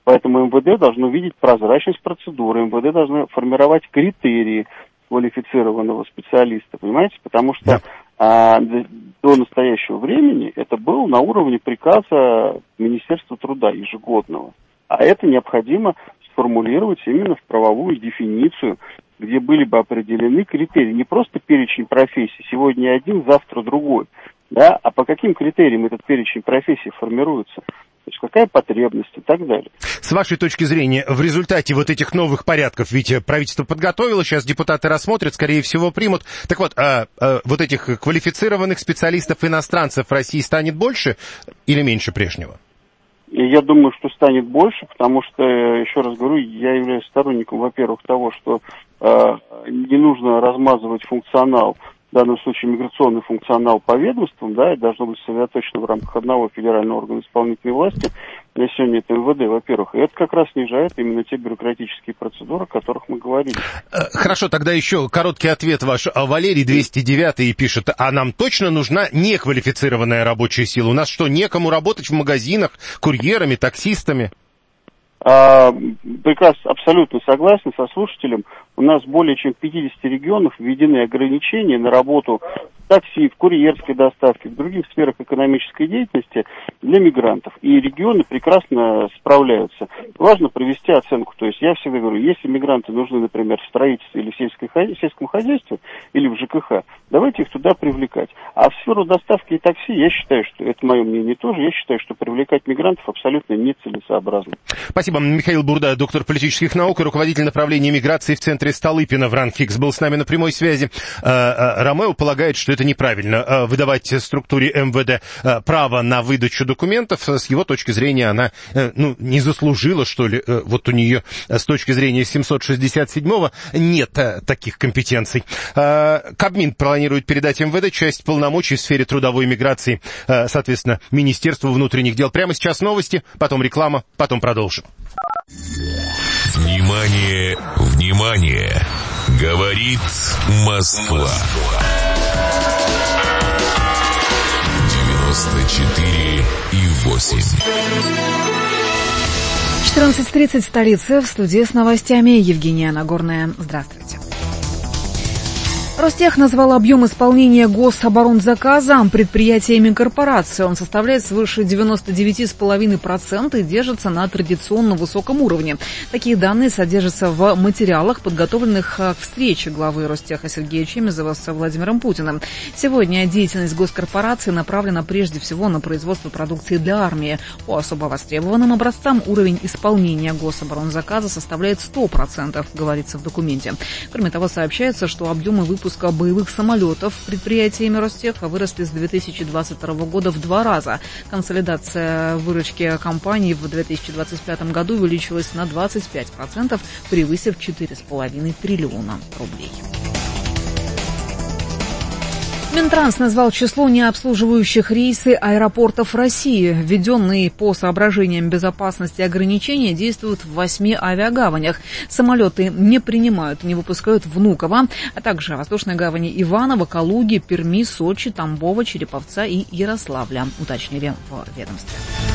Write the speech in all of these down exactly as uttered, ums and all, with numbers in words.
Поэтому МВД должно видеть прозрачность процедуры, МВД должно формировать критерии квалифицированного специалиста, понимаете? Потому что да. а, до настоящего времени это было на уровне приказа Министерства труда ежегодного. А это необходимо сформулировать именно в правовую дефиницию, где были бы определены критерии, не просто перечень профессий, сегодня один, завтра другой, да, а по каким критериям этот перечень профессий формируется, то есть какая потребность и так далее. С вашей точки зрения, в результате вот этих новых порядков, ведь правительство подготовило, сейчас депутаты рассмотрят, скорее всего, примут. Так вот, а, а, вот этих квалифицированных специалистов иностранцев в России станет больше или меньше прежнего? Я думаю, что станет больше, потому что, еще раз говорю, я являюсь сторонником, во-первых, того, что э, не нужно размазывать функционал, в данном случае миграционный функционал по ведомствам, да, и должно быть сосредоточено в рамках одного федерального органа исполнительной власти. На сегодня это МВД, во-первых, и это как раз снижает именно те бюрократические процедуры, о которых мы говорили. Хорошо, тогда еще короткий ответ ваш. Валерий двести девять пишет, а нам точно нужна неквалифицированная рабочая сила? У нас что, некому работать в магазинах, курьерами, таксистами? А, прекрасно, абсолютно согласен со слушателем. У нас более чем в пятидесяти регионах введены ограничения на работу в такси, в курьерской доставке, в других сферах экономической деятельности для мигрантов. И регионы прекрасно справляются. Важно провести оценку. То есть я всегда говорю, если мигранты нужны, например, в строительстве или в сельской, сельском хозяйстве, или в ЖКХ, давайте их туда привлекать. А в сферу доставки и такси, я считаю, что, это мое мнение тоже, я считаю, что привлекать мигрантов абсолютно нецелесообразно. Спасибо. Михаил Бурда, доктор политических наук и руководитель направления миграции в центре Столыпина в РАНХИКС, был с нами на прямой связи. Ромео полагает, что это неправильно выдавать структуре МВД право на выдачу документов. С его точки зрения она ну, не заслужила, что ли. Вот у нее с точки зрения семьсот шестьдесят седьмого нет таких компетенций. Кабмин планирует передать МВД часть полномочий в сфере трудовой миграции, соответственно, Министерству внутренних дел. Прямо сейчас новости, потом реклама, потом продолжим. Внимание, внимание! Говорит Москва. девяносто четыре и восемь. четырнадцать тридцать, столица, в студии с новостями Евгения Нагорная. Здравствуйте. Ростех назвал объем исполнения гособоронзаказа предприятиями корпорации. Он составляет свыше девяносто девять целых пять десятых процента и держится на традиционно высоком уровне. Такие данные содержатся в материалах, подготовленных к встрече главы Ростеха Сергея Чемезова с Владимиром Путиным. Сегодня деятельность госкорпорации направлена прежде всего на производство продукции для армии. По особо востребованным образцам уровень исполнения гособоронзаказа составляет сто процентов, говорится в документе. Кроме того, сообщается, что объемы выпуска боевых самолетов предприятиями Ростеха выросли с две тысячи двадцать второго года в два раза. Консолидация выручки компании в две тысячи двадцать пятом году увеличилась на двадцать пять процентов, превысив четыре с половиной триллиона рублей. Минтранс назвал число необслуживающих рейсы аэропортов России. Введенные по соображениям безопасности ограничения действуют в восьми авиагаванях. Самолеты не принимают, не выпускают Внуково, а также воздушные гавани Иваново, Калуги, Перми, Сочи, Тамбова, Череповца и Ярославля, уточнили в ведомстве.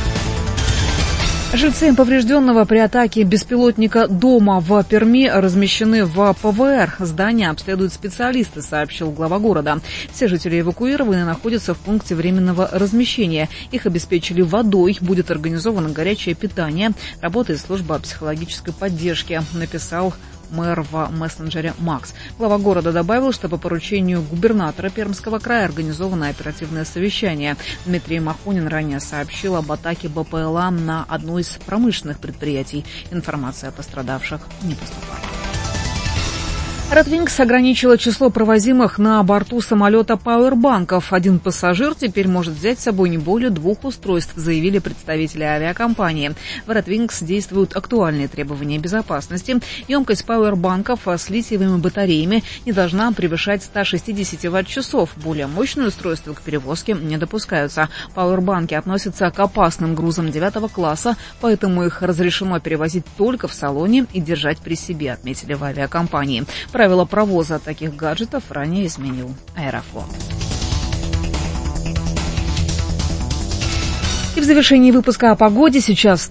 Жильцы поврежденного при атаке беспилотника дома в Перми размещены в ПВР. Здание обследуют специалисты, сообщил глава города. Все жители эвакуированы и находятся в пункте временного размещения. Их обеспечили водой, будет организовано горячее питание. Работает служба психологической поддержки, написал мэр в мессенджере Макс. Глава города добавил, что по поручению губернатора Пермского края организовано оперативное совещание. Дмитрий Махонин ранее сообщил об атаке БПЛА на одно из промышленных предприятий. Информация о пострадавших не поступала. Red ограничила число провозимых на борту самолета пауэрбанков. Один пассажир теперь может взять с собой не более двух устройств, заявили представители авиакомпании. В Red действуют актуальные требования безопасности. Емкость пауэрбанков с литиевыми батареями не должна превышать сто шестьдесят ватт-часов. Более мощные устройства к перевозке не допускаются. Пауэрбанки относятся к опасным грузам девятого класса, поэтому их разрешено перевозить только в салоне и держать при себе, отметили в авиакомпании. Правила провоза таких гаджетов ранее изменил Аэрофлот. И в завершении выпуска о погоде сейчас